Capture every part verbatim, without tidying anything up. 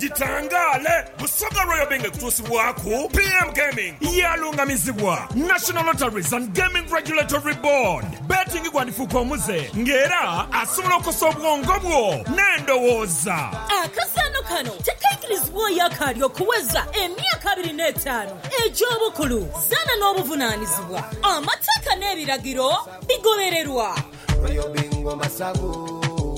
Jitangale Busoga Royal Bingo kutusibwaku P M Gaming yalungamizibwa National Lotteries and Gaming Regulatory Board betting igwandifuko omuze ngera asobola okusobwongo bwo n'endowooza akasano kano tekaikirizibwa yakali okuweza emyaka abiri n'etaano egy'obukulu zana n'obuvunaanyizibwa amateeka n'ebiragiro bigobererwa Royal Bingo Masago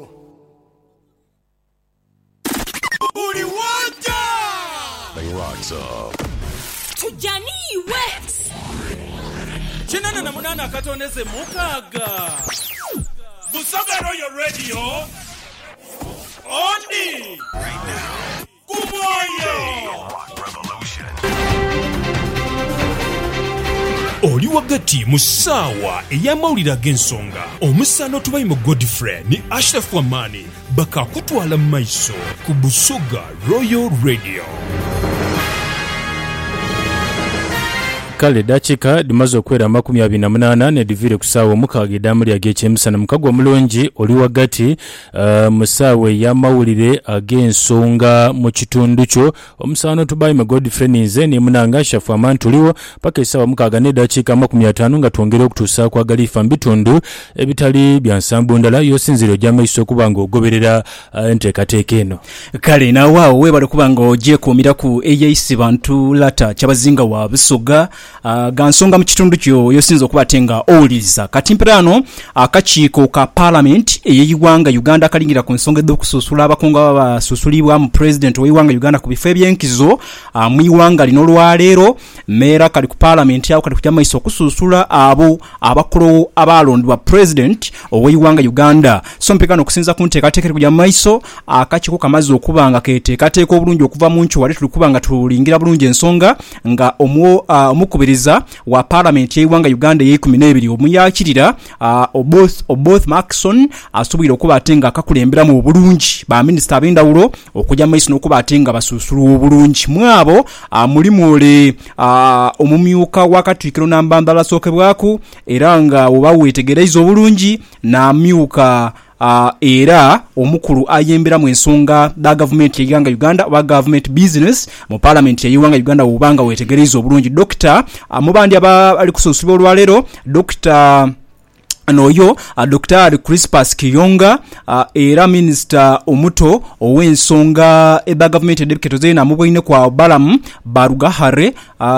Uli wanja They rocks up Tujaniwe Chinana na munana akatoneze mukaga Busoga Royal Radio Ondi right now. Kumoyo Revolution. Oli wagati musawa eyamawulira g'ensonga omusano tubayi mu Godfrey ni Ashraf Wamani bakakutwala mu maiso ku Busoga Royal Radio. Kale dakika dimazo kwera makumi abiri na munana ne divire kusawa mukaga edamuli ag'ekyemisana mukagwa mulungi oli wagati uh, musawe yamawulire ag'ensonga mu kitundu kyo omusano tubayi mu Godfrey ninze ne munanga Ashraf Wamani tuliwo paka esawa mukaga ne dakika makumi ataano nga twongera okutuusa kwa galifa mbitundu ebitali bya nsambu ndala yosinziro gy'amaiso kubanga ogoberera uh, enteekateeka eno. Kale nawaawo webale kubanga ogyekumira ku eyaisi bantu lata kyabazinga wa Busoga uh, gansonga mu kitundu kyo yosinza okubatenga oliza katimpirano akakiiko uh, ka parliament eyeyiwanga Uganda kalingira ku nsonga d'okususula abakungu abasusulibwa mu president w'eyiwanga Uganda ku bifo ebyenkizo uh, mu iwanga lino lwaleero mera kali ku parliament yawo kali kujja maiso okususula abo abakulu abalondibwa president ow'eyiwanga Uganda so mpekano okusinza ku nteekateeka kujja maiso akakiiko kamaze okubanga keteekateeka obulungi okuva mu nchu wali tuli kubanga tulingira bulungi ensonga nga omu uh, omukubiriza wa parliament y'eyiwanga Uganda y'ekumi n'ebiri omuyakirira uh, oboth oboth Maxson asubira okuba atenga akakulembera mu bulungi ba minister ab'endawulo okujja maiso n'okuba atenga basusulwa obulungi mwabo uh, mulimu ole uh, omumyuka wakatwikiro nambambala sookebwaku era nga oba wetegereza obulungi n'amyuka Uh, era omukulu ayembera mu ensonga da government y'eyiwanga Uganda wa government business mu parliament y'eyiwanga Uganda ubanga wetegereza obulungi Doctor uh, mubandi aba ali kususubwa olwalero Doctor Anoyo uh, Doctor Crispus Kiyonga uh, era minister omuto ow'ensonga eba government educated zena mubwine kwa Balamu Barugahare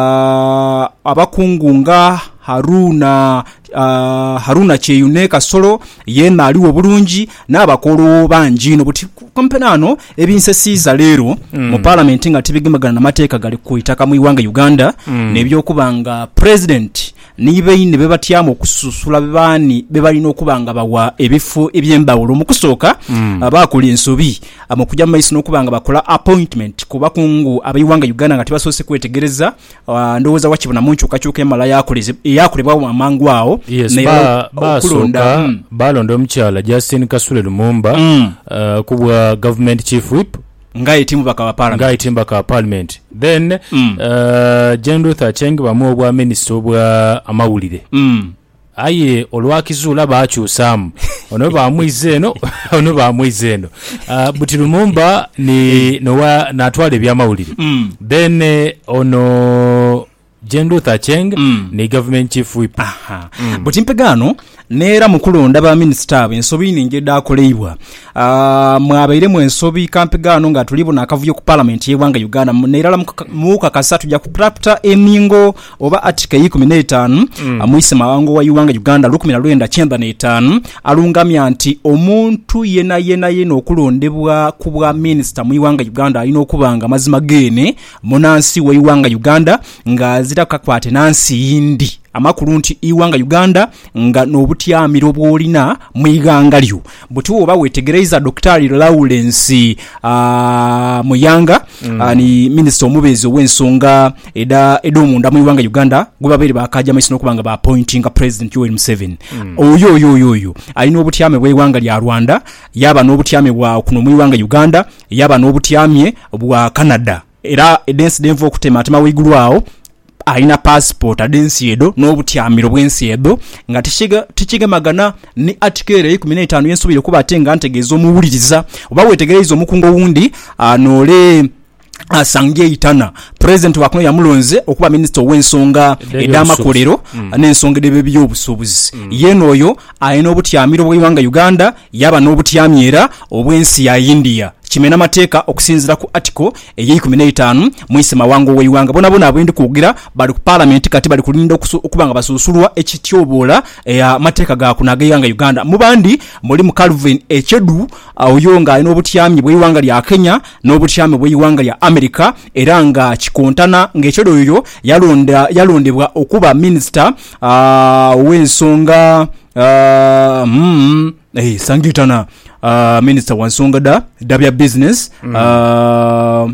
uh, abakungunga Haruna uh, Haruna Cheyune Kasolo yena aliwo bulungi n'abakolo bangi no buti kompenano ebinsesiza leero mm. mu parliament nga tibigemagana na mateeka gali kuitaka mu iwanga Uganda mm. nebyokubanga president nibe ine bebatyamu okususula bebani bebalina okubanga bawa ebifu ebyembawulo mu kusooka mm. abakuli ensobi amukujja maiso n'okubanga bakola appointment ku bakungu abayiwanga Uganda nga tibasose kwetegereza uh, ndowooza wakibona mu nkyuka kyuka emala yakoleze yakolebwa mu amangu awo yes, ba basoka mm. balonda omukyala Justin Kasule Lumumba mm. uh, kubwa government chief whip ngai timu baka parliament ngai timu baka parliament then mm. uh, General Thacheng bamu obwa minister obwa amawulire mm. aye olwakizula bakyusamu ono bamwizeno ono bamwizeno uh, buti Lumumba ni nowa natwale ebyamawulire mm. then uh, ono General Thacheng mm. ni government chief whip aha mm. buti mpegano nera mukulonda ba minister ensobi ninge dakoleibwa uh, mwabaire mu ensobi kampegano nga tulibona akavuyo ku parliament y'eyiwanga Uganda nera muka kasatu ja kuprapta emingo oba article ikumi n'etaano mm. amuise mawango wa Uganda Uganda lukumi na lwenda kyenda n'etaano alungamya nti omuntu yena yena yena okulondebwa ku bwa minister mu Uganda Uganda alina okubanga mazima gene munansi wa Uganda Uganda nga zitakakwate nansi yindi amakulu nti iwanga Uganda nga n'obutyamiro bwolina mwiganga lyo buti oba wetegereza Doctor Lawrence uh, Muyanga mm. uh, ni minister omubezi ow'ensonga eda edomunda mu iwanga Uganda gwe babiri bakaja maiso n'okubanga ba appointing president Yoweri Museveni mm. oyo oyo oyo oyo alina obutyame bw'eyiwanga lya Rwanda yaba n'obutyame bwa kuno mu iwanga Uganda yaba n'obutyame bwa Canada era edensi denvo okutema atema wigulu awo alina passport adensi edo n'obutyamiro bw'ensi edo nga tikigemagana ne article kumi n'etaano y'ensobi okuba ate nga ntegeeza omuwuliriza oba weetegereza omukungu owundi anoole asangie itana president wakono yamulonze okuba minister w'ensonga ed'amakolero mm. n'ensonga ed'ebyobusuubuzi mm. yeno oyo ayina obutyamiro bw'eggwanga Uganda yaba n'obutyamira obw'ensi ya India kimena mateeka okusinzira ku article ey'ekumi n'etaano mwise mawango w'eggwanga bona bona abendi kugira bali ku parliament kati bali kulinda okuba nga basusulwa ekityobola ya mateeka ga kunaga eggwanga Uganda mubandi muri mu Calvin Echedu oyo nga ayina obutyamyi bw'eggwanga lya Kenya n'obutyamyi bw'eggwanga lya America era nga kikontana ng'Echedu oyo yalonda yalondebwa okuba minister uh, w'ensonga uh, mm, eh sangitana Uh, minister wansonga da dabya business mm. uh,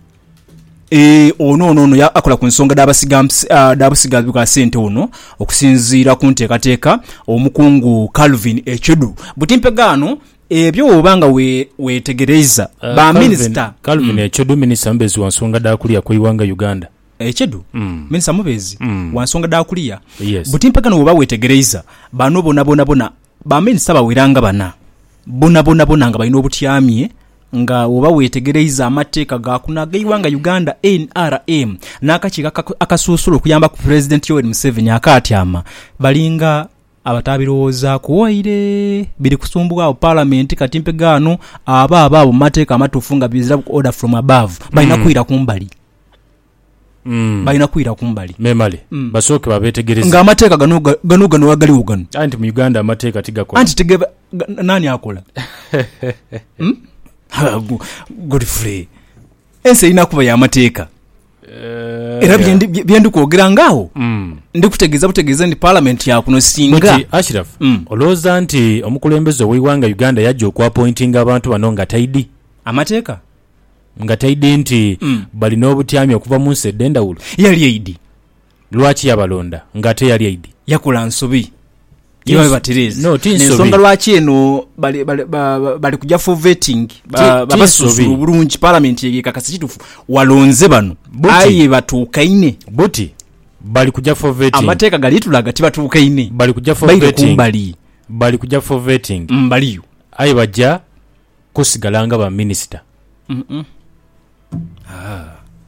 e ono ono ono ya akola ku nsonga dabasiga uh, dabasiga bika sente ono okusinzira ku nteekateeka omukungu Calvin Echedu butimpegano ebyo obanga we wetegereza uh, ba Calvin, minister Calvin mm. Echedu minister mbezi wansonga da kulia kwa iwanga Uganda Echedu mm. minister mubezi mm. wansonga da kulia yes. butimpegano oba wetegereza bano bona bona bona ba minister bawiranga bana bona bona bona nga balina obutyamye nga oba weetegereza amateeka gakunaga eggwanga Uganda N R M n'akakiiko akasuusula okuyamba ku president Yoweri Museveni akatyama balinga abatabirowoozaako waire biri kusumbwa awo parliament kati mpegano aba aba abo mateeka amatuufu nga bizira order from above balina mm. kwira kumbali Mm. balina kwira kumbali memale mm. basooke babetegereza nga amateeka gano gano gano wagaliwo gano anti mu Uganda amateeka tigakola anti tegeba nani akola hmm? Godfrey ense ina kuba ya amateeka uh, era byendi yeah. byendi kwogera ngawo mm. ndi kutegeeza butegeeza ndi parliament ya kuno singa Muti, Ashraf mm. olooza nti omukulembeze w'eggwanga Uganda yajja okwapointinga abantu bano nga taidi amateeka nga taidi nti mm. bali n'obutyamya okuva mu nsi eddendawulo yali aidi lwaki yabalonda nga te yali aidi yakola nsobi Iwa baterezi no tinsobi nsonga lwaki eno bali bali bali kujja for vetting babasusu bulungi parliament yekakasi kitufu walonze bano aye batuukaine buti bali kujja for vetting amateeka gali tulaga tibatuukaine bali kujja for vetting bali bali kujja for vetting mbaliyo aye bajja kusigalanga ba minister mm -mm. ah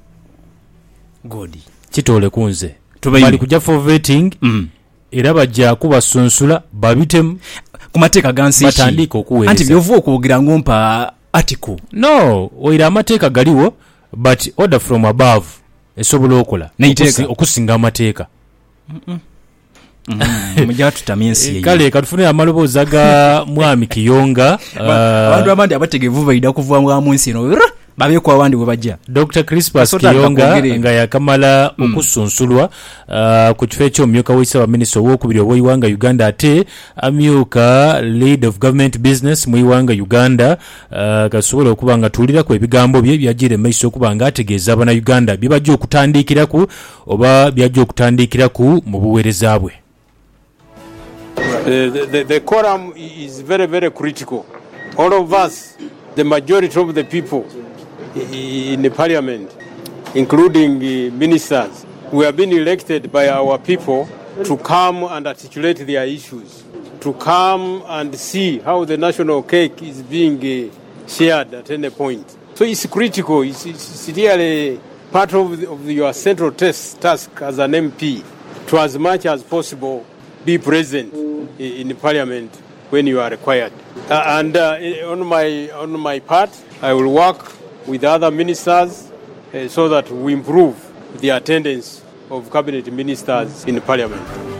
godi kitole kunze bali kujja for vetting mm. era bajja kubasunsula babitemu ku mateeka gansi batandika okuweereza anti byovuga okwogira ngompa article no oira amateeka galiwo but order from above esobola okola okusinga amateeka mujja tutamye ensi yeyo kale katufune amaloboozi ga mwami Kiyonga abantu abandi abategevu bayida kuva mu nsi eno babe kwa wandi bwe bajja Doctor Crispus Kiyonga nga yakamala mm. okusunsulwa uh, ku kifo ky'omumyuka w'isaba minisita ow'okubiri ow'eggwanga Uganda ate amyuka lead of government business mu eggwanga Uganda uh, kasobola okuba nga tuulira ku ebigambo bye byajjira emaiso okuba nga ategeeza abana Uganda bye bajja okutandikiraku oba byajja okutandikiraku mu buweereza bwe. The, the, the quorum is very, very critical. All of us, the majority of the people in the parliament, including the ministers, we have been elected by our people to come and articulate their issues, to come and see how the national cake is being shared at any point. So it's critical. It's, it's really part of, the, of your central test, task as an M P to, as much as possible, be present in the parliament when you are required. Uh, and uh, on my on my part, I will work with other ministers uh, so that we improve the attendance of cabinet ministers in the parliament.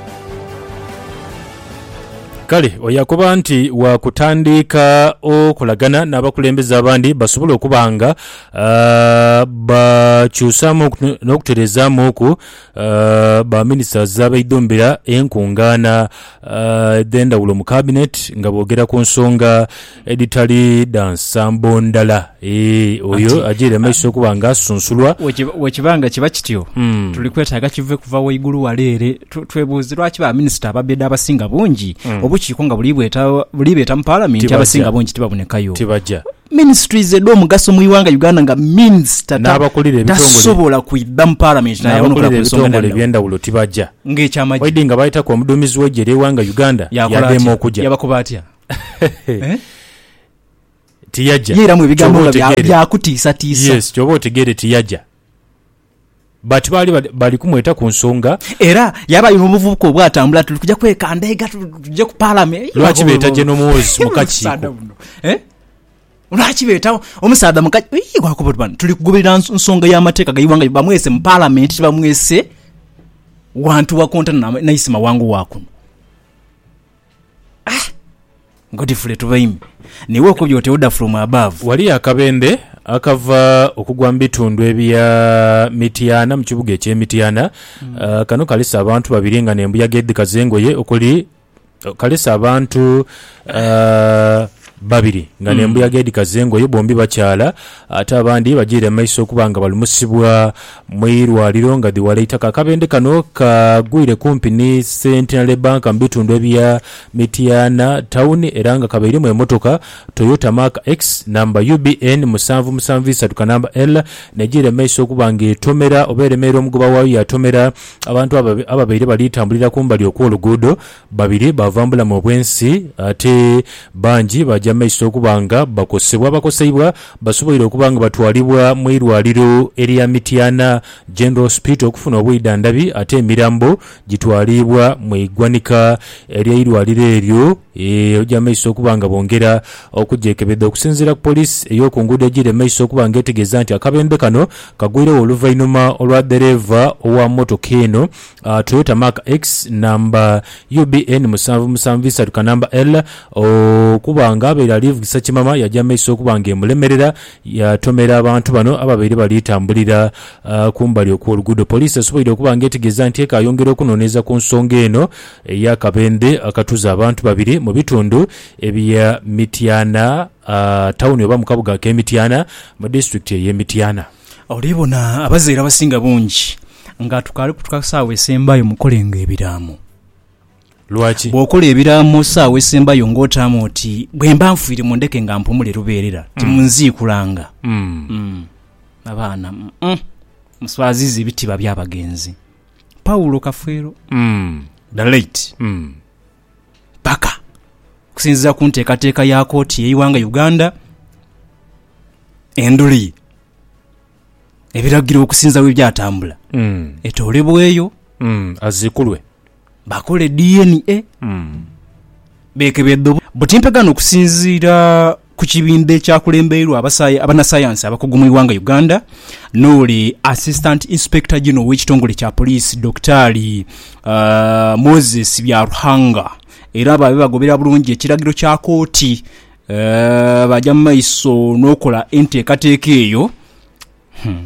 Kale oyakuba nti wa kutandika okulagana n'abakulembeza abandi basobola okubanga uh, bakyusamu n'okuterezaamu ku uh, ba ministers z'abaidombera enkungaana uh, edendawulo mu cabinet nga boogera ku nsonga editali dansambo ndala e, oyo agira emaiso okuba nga asunsulwa wekibanga kiba kityo mm. tulikwetaaga kive kuva waigulu waleere twebuuze lwaki ba minister ababedde abasinga bungi mm. olukiiko nga bulibweta bulibeta mu parliament Tibajja. abasinga bongi tibabonekayo tibajja ministries edo omugaso mu iwanga Uganda nga minister N'abakulira ebitongole. tasobola kuyidda mu parliament n'abakulira naye ebitongole ebyendawulo tibajja ng'ekyamagye waidi nga bayitako omuduumizi w'eggye ly'eggwanga Uganda yakola yaddemu atya? okujja yabakuba atya Eh? tiyajja yeeramu ebigambo Ky'oba nga bya- otegeere. byakutiisatiisa yes kyoba otegeere tiyajja but baali bali- bali kumweta ku nsonga era yaba alina obuvubuka obwatambula tuli kujja kwekandeega tujje ku parliament lwaki beeta Genomuwozi mu kakiiko lwaki beeta omusaadha mukakiiko gwakuba tuli kugoberera ns- nsonga y'amateeka gayiwanga bamwese mu parliament tibamwese wantu wakontana na- naisi mawangu wakuno ah godifule tubaimi niwe okubya otewuda from above wali akabende akava okugwa mu bitundu ebya Mityana mu kibuga eky'Emityana mm. uh, kano kalisa abantu babiri nga nembuyaga Eddi Kazengoye okuli kalisa abantu uh, babiri nga mm. nembuyaga Eddi Kazengoye bombi bakyala ate abandi bagiire maiso okuba nga balumusibwa mu irwaliro nga diwaleita akabende kano kagwire kumpi ni Centenary Bank mu bitundu ebya Mityana town era nga kabairimu emotoka Toyota Mark X namba U B N musanvu musanvu isatu kanamba L negiire maiso okuba nga etomera oba eremera omugoba waayo yatomera abantu ababe- ababaire balitambulira kumbali okw'oluguudo babiri bavambula mu bwensi ate bangi bajja maiso okuba nga bakosebwa bakoseibwa basoboire okuba nga batwalibwa mu irwaliro erya Mityana General Hospital okufuna obwidandabi ate emirambo gitwalibwa mu iggwanika erya irwaliro eryo e, ojja maiso okuba nga bongera okujekebedde okusinziira ku poliisi ey'oku nguudo egiire maiso okuba nga etegeeza nti akabende kano kagwirewo oluvannyuma olwa dereva owa motoka eno uh, Toyota Mark X namba U B N musanvu musanvu isatu kanamba L okuba nga abeera alivugisa kimama yajja maiso okuba nga emulemerera yatomera abantu bano ababeire balitambulira uh, kumbali okw'oluguudo poliisi esoboire okuba nga etegeeza nti ekayongera okunoonyeza ku nsonga eno ey'akabende akatuza abantu babiri mu bitundu ebya Mityana uh, tawuni oba mu kabuga k'Emityana mu disitulikiti ey'Emityana. olibona abazaire abasinga bungi nga tukali kutukasaawa esembayo mukolenga ebiraamu lwaki bw'okola ebiraamu saawa esembayo ng'otaamu oti bwe mba nfiire mu ndeke nga mpumule lubeerera timunziikulanga mm. mm. abaana mm. muswaziza ebitiba by'abagenzi Paulo Kafeero mm. the late mm. paka kusinziza ku nteekateeka ya kooti y'eiwanga Uganda enduli ebiragiro okusinza we byatambula mm. etoolebweyo mm. azikulwe bakole D N A mm. bekebedde butimpegano okusinziira ku kibindo ekyakulemberwa abasayi abanasayansi abakugu mu iwanga Uganda n'oli assistant inspector general w'ekitongole kya poliisi Dokitali uh, Moses Byaruhanga era babe bagobera bulungi ekiragiro kya kooti uh, bajja mu maiso n'okola enteekateeka eyo hmm.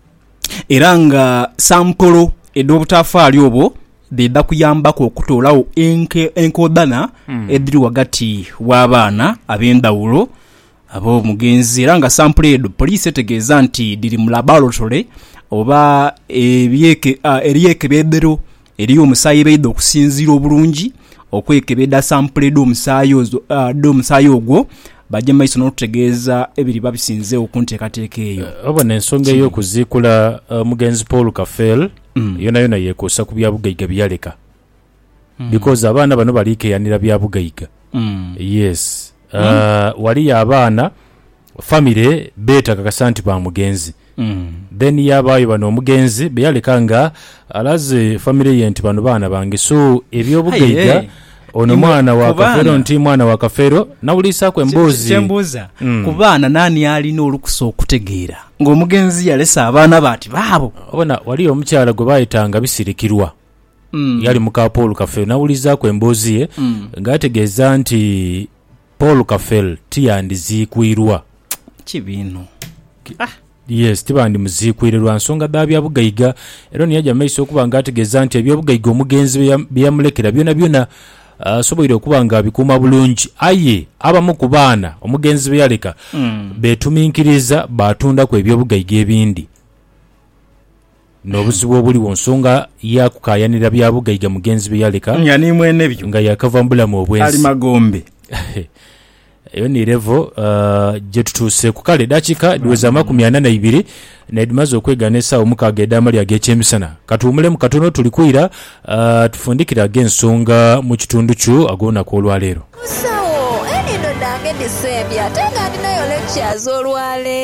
era nga sampolo ed'obutaffaali obwo bedda kuyambako okutoolawo enke enkodana mm. ediri wagati w'abaana ab'endawulo ab'omugenzi era nga sample edo poliisi etegeeza nti diri mu laboratory oba ebyeke uh, eryekebedero eriyo omusaayi beidde okusinziira obulungi okwekebedda sample edo omusaayi ozo uh, do omusaayi ogwo bajja maiso n'otutegeeza ebiri babisinzeewo ku nteekateeka eyo obona ensonga ey'okuziikula uh, mugenzi Paul Kafel mm. yona yona yeekuusa ku byabugaiga byaleka mm. because abaana bano baliikeyanira byabugaiga mm. yes uh, mm. wali abaana famire beetakakasa nti ba mugenzi mm. then yabaayo bano omugenzi beyaleka nga alaze famire ye nti bano baana bange so ebyobugaiga hey, hey. ono mwana wa Kafero nti mwana wa Kafero nawulisaako emboozi kyembuuza mm. ku baana nani alina olukusa okutegeera ng'omugenzi yalesa abaana baati baabo obona wali omukyala gwe bayitanga bisirikirwa mm. yali muka Paul Kafel nawulizaako emboozi ye mm. ng'ategeeza nti Paul Kafel tiyandiziikwirwa kibino ah. yes tibandi muziikwirwa nsonga da byabugaiga era niyajja maiso okuba ng'ategeeza nti ebyobugaiga omugenzi byamulekera byona byona asoboire uh, okuba nga bikuuma bulungi aye abamu ku baana omugenzi beyaleka mm. betuminkiriza batunda ku ebyobugaiga ebindi n'obuzibu obuliwo nsonga yakukayanira bya Bugaiga mugenzi be yaleka yani mwene byo nga yakava mbulamu obwenzi ali magombe eyo ni level uh, gye tutuuse ku kale dakiika diweza makumi ana na ibiri nedimaze okwegana essaawa omukaaga eddaama lyag'ekyemisana katuwumule mu katono tulikwira uh, tufundikira ag'ensonga mu kitundu kyo ag'olunaku olwaleero sawo enindo nange disembya ate nga ndinayo lectures olwaleero